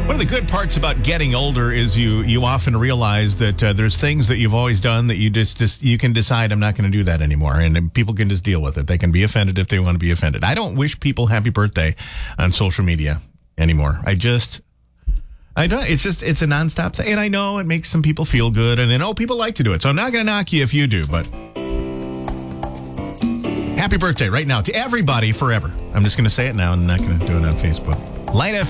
One of the good parts about getting older is you often realize that there's things that you've always done that you can decide, I'm not going to do that anymore, and then people can just deal with it. They can be offended if they want to be offended. I don't wish people happy birthday on social media anymore. I don't. It's a nonstop thing, and I know it makes some people feel good, and then people like to do it. So I'm not going to knock you if you do, but happy birthday right now to everybody forever. I'm just going to say it now. I'm not going to do it on Facebook. Light FM.